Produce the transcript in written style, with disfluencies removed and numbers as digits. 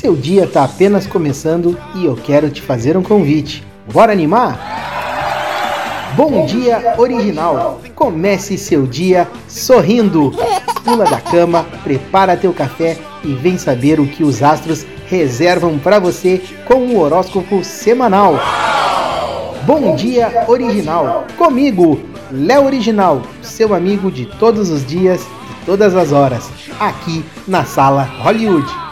Seu dia está apenas começando e eu quero te fazer um convite. Bora animar? Bom Dia Original. Comece seu dia sorrindo. Pula da cama, prepara teu café e vem saber o que os astros reservam para você com o horóscopo semanal. Bom Dia Original. Comigo, Léo Original, seu amigo de todos os dias, de todas as horas, aqui na Sala Hollywood.